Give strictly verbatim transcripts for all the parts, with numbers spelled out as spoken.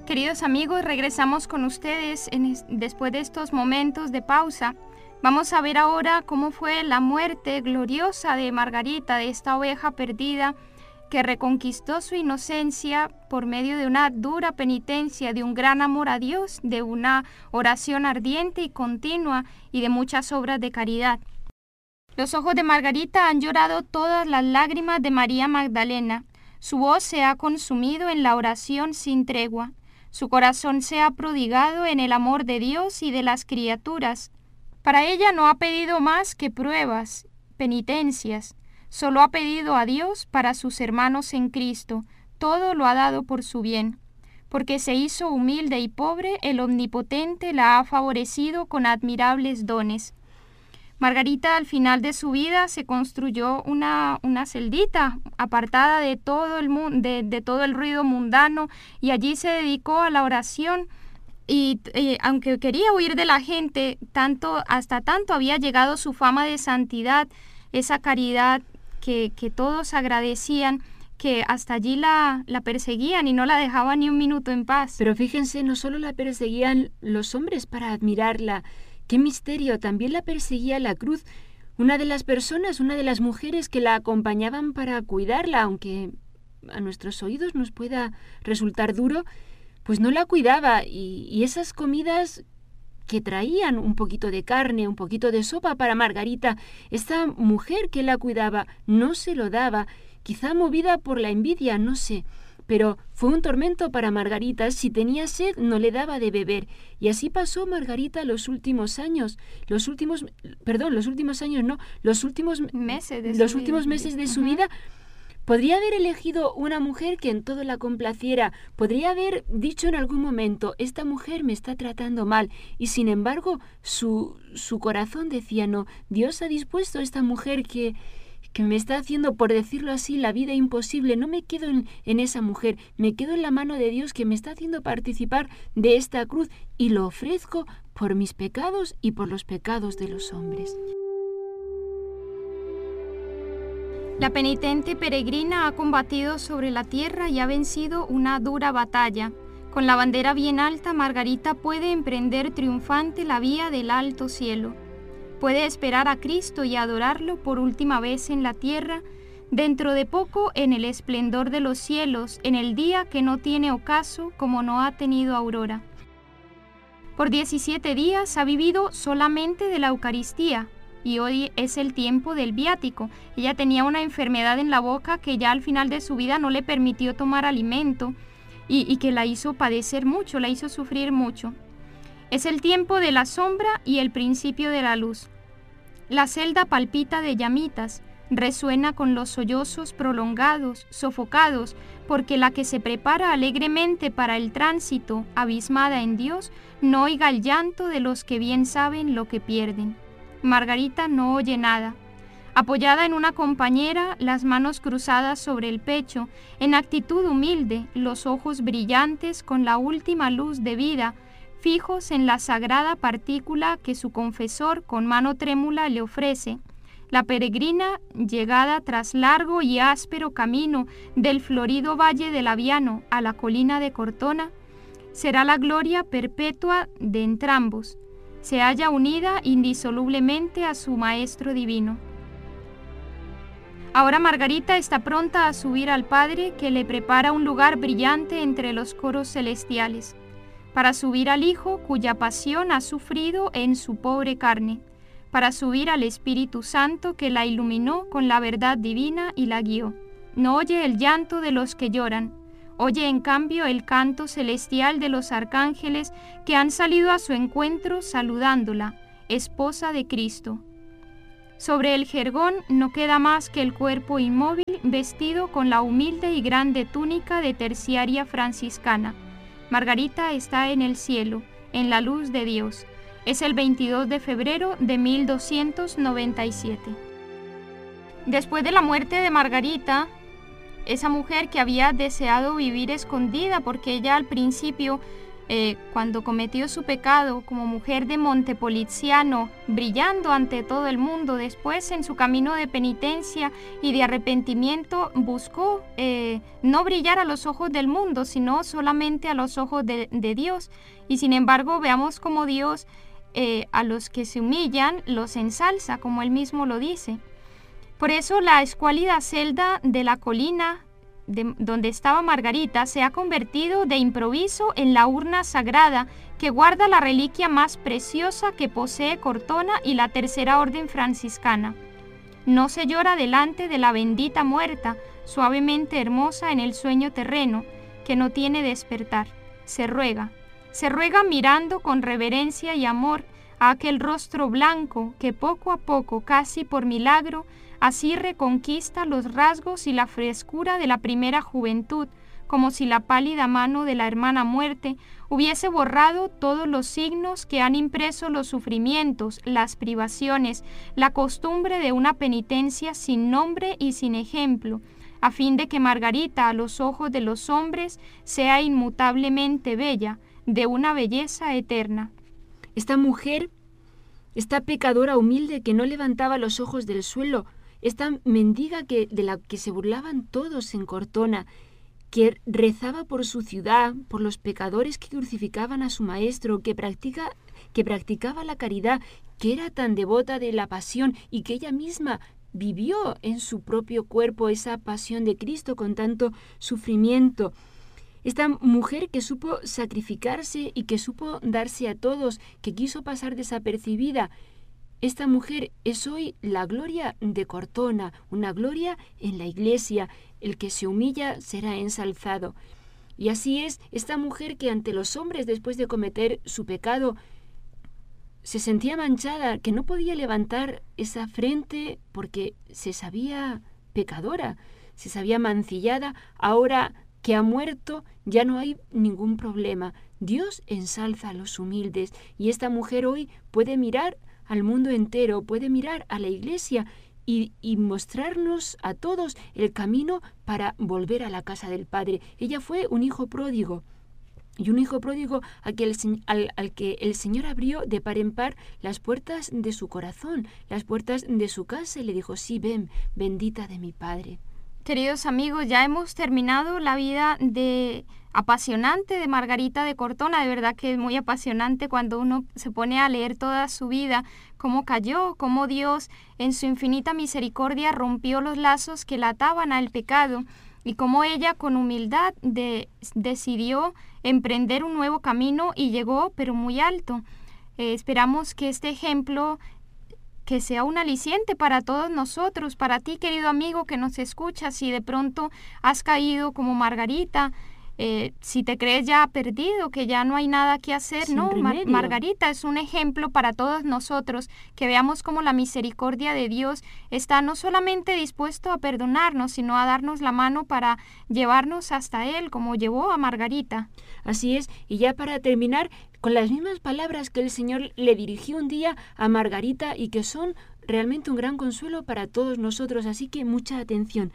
Queridos amigos, regresamos con ustedes en es- después de estos momentos de pausa. Vamos a ver ahora cómo fue la muerte gloriosa de Margarita, de esta oveja perdida que reconquistó su inocencia por medio de una dura penitencia, de un gran amor a Dios, de una oración ardiente y continua y de muchas obras de caridad. Los ojos de Margarita han llorado todas las lágrimas de María Magdalena. Su voz se ha consumido en la oración sin tregua. Su corazón se ha prodigado en el amor de Dios y de las criaturas. Para ella no ha pedido más que pruebas, penitencias. Solo ha pedido a Dios para sus hermanos en Cristo. Todo lo ha dado por su bien. Porque se hizo humilde y pobre, el Omnipotente la ha favorecido con admirables dones. Margarita al final de su vida se construyó una, una celdita apartada de todo, el, de, de todo el ruido mundano y allí se dedicó a la oración y eh, aunque quería huir de la gente, tanto, hasta tanto había llegado su fama de santidad, esa caridad que, que todos agradecían, que hasta allí la, la perseguían y no la dejaban ni un minuto en paz. Pero fíjense, no solo la perseguían los hombres para admirarla. ¡Qué misterio! También la perseguía la cruz. Una de las personas, una de las mujeres que la acompañaban para cuidarla, aunque a nuestros oídos nos pueda resultar duro, pues no la cuidaba. Y, y esas comidas que traían un poquito de carne, un poquito de sopa para Margarita, esta mujer que la cuidaba no se lo daba, quizá movida por la envidia, no sé. Pero fue un tormento para Margarita. Si tenía sed, no le daba de beber. Y así pasó Margarita los últimos años. Los últimos, perdón, los últimos años no, los últimos meses de los su últimos vida. meses de su Ajá. vida. Podría haber elegido una mujer que en todo la complaciera. Podría haber dicho en algún momento, esta mujer me está tratando mal. Y sin embargo, su, su corazón decía, no, Dios ha dispuesto a esta mujer que... que me está haciendo, por decirlo así, la vida imposible. No me quedo en, en esa mujer, me quedo en la mano de Dios que me está haciendo participar de esta cruz y lo ofrezco por mis pecados y por los pecados de los hombres. La penitente peregrina ha combatido sobre la tierra y ha vencido una dura batalla. Con la bandera bien alta, Margarita puede emprender triunfante la vía del alto cielo. Puede esperar a Cristo y adorarlo por última vez en la tierra, dentro de poco en el esplendor de los cielos, en el día que no tiene ocaso como no ha tenido aurora. Por diecisiete días ha vivido solamente de la Eucaristía y hoy es el tiempo del viático. Ella tenía una enfermedad en la boca que ya al final de su vida no le permitió tomar alimento y, y que la hizo padecer mucho, la hizo sufrir mucho. Es el tiempo de la sombra y el principio de la luz. La celda palpita de llamitas, resuena con los sollozos prolongados, sofocados, porque la que se prepara alegremente para el tránsito, abismada en Dios, no oiga el llanto de los que bien saben lo que pierden. Margarita no oye nada. Apoyada en una compañera, las manos cruzadas sobre el pecho, en actitud humilde, los ojos brillantes con la última luz de vida, fijos en la sagrada partícula que su confesor con mano trémula le ofrece, la peregrina, llegada tras largo y áspero camino del florido valle de Labiano a la colina de Cortona, será la gloria perpetua de entrambos, se halla unida indisolublemente a su Maestro Divino. Ahora Margarita está pronta a subir al Padre que le prepara un lugar brillante entre los coros celestiales, para subir al Hijo cuya pasión ha sufrido en su pobre carne, para subir al Espíritu Santo que la iluminó con la verdad divina y la guió. No oye el llanto de los que lloran, oye en cambio el canto celestial de los arcángeles que han salido a su encuentro saludándola, esposa de Cristo. Sobre el jergón no queda más que el cuerpo inmóvil vestido con la humilde y grande túnica de terciaria franciscana. Margarita está en el cielo, en la luz de Dios. Es el veintidós de febrero de mil doscientos noventa y siete. Después de la muerte de Margarita, esa mujer que había deseado vivir escondida porque ella al principio eh, cuando cometió su pecado como mujer de Montepulciano, brillando ante todo el mundo, después en su camino de penitencia y de arrepentimiento buscó eh, no brillar a los ojos del mundo, sino solamente a los ojos de, de Dios. Y sin embargo, veamos cómo Dios eh, a los que se humillan los ensalza, como él mismo lo dice. Por eso la escuálida celda de la colina de donde estaba Margarita se ha convertido de improviso en la urna sagrada que guarda la reliquia más preciosa que posee Cortona y la Tercera Orden Franciscana. No se llora delante de la bendita muerta, suavemente hermosa en el sueño terreno, que no tiene despertar. Se ruega, se ruega mirando con reverencia y amor a aquel rostro blanco que poco a poco, casi por milagro, así reconquista los rasgos y la frescura de la primera juventud, como si la pálida mano de la hermana muerte hubiese borrado todos los signos que han impreso los sufrimientos, las privaciones, la costumbre de una penitencia sin nombre y sin ejemplo, a fin de que Margarita a los ojos de los hombres sea inmutablemente bella, de una belleza eterna. Esta mujer, esta pecadora humilde que no levantaba los ojos del suelo, esta mendiga que, de la que se burlaban todos en Cortona, que rezaba por su ciudad, por los pecadores que crucificaban a su maestro, que, practica, que practicaba la caridad, que era tan devota de la pasión y que ella misma vivió en su propio cuerpo esa pasión de Cristo con tanto sufrimiento. Esta mujer que supo sacrificarse y que supo darse a todos, que quiso pasar desapercibida. Esta mujer es hoy la gloria de Cortona, una gloria en la Iglesia. El que se humilla será ensalzado. Y así es esta mujer que ante los hombres, después de cometer su pecado, se sentía manchada, que no podía levantar esa frente porque se sabía pecadora, se sabía mancillada. Ahora que ha muerto, ya no hay ningún problema. Dios ensalza a los humildes y esta mujer hoy puede mirar al mundo entero, puede mirar a la Iglesia y, y mostrarnos a todos el camino para volver a la casa del Padre. Ella fue un hijo pródigo, y un hijo pródigo al que, el, al, al que el Señor abrió de par en par las puertas de su corazón, las puertas de su casa, y le dijo: sí, ven, bendita de mi Padre. Queridos amigos, ya hemos terminado la vida de apasionante de Margarita de Cortona. De verdad que es muy apasionante cuando uno se pone a leer toda su vida, cómo cayó, cómo Dios en su infinita misericordia rompió los lazos que la ataban al pecado y cómo ella con humildad de, decidió emprender un nuevo camino y llegó pero muy alto. Eh, esperamos que este ejemplo que sea un aliciente para todos nosotros, para ti, querido amigo que nos escuchas, si de pronto has caído como Margarita, eh, si te crees ya perdido, que ya no hay nada que hacer, Sin no, Mar- remedio. Margarita es un ejemplo para todos nosotros, que veamos cómo la misericordia de Dios está no solamente dispuesto a perdonarnos, sino a darnos la mano para llevarnos hasta Él, como llevó a Margarita. Así es, y ya para terminar, con las mismas palabras que el Señor le dirigió un día a Margarita y que son realmente un gran consuelo para todos nosotros, así que mucha atención.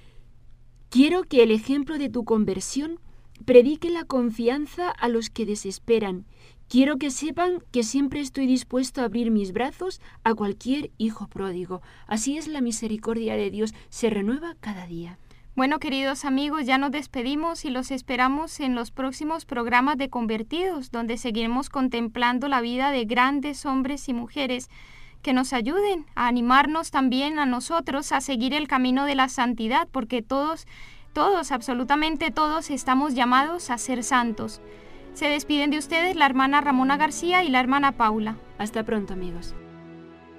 Quiero que el ejemplo de tu conversión predique la confianza a los que desesperan. Quiero que sepan que siempre estoy dispuesto a abrir mis brazos a cualquier hijo pródigo. Así es la misericordia de Dios, se renueva cada día. Bueno, queridos amigos, ya nos despedimos y los esperamos en los próximos programas de Convertidos, donde seguiremos contemplando la vida de grandes hombres y mujeres que nos ayuden a animarnos también a nosotros a seguir el camino de la santidad, porque todos, todos, absolutamente todos, estamos llamados a ser santos. Se despiden de ustedes la hermana Ramona García y la hermana Paula. Hasta pronto, amigos.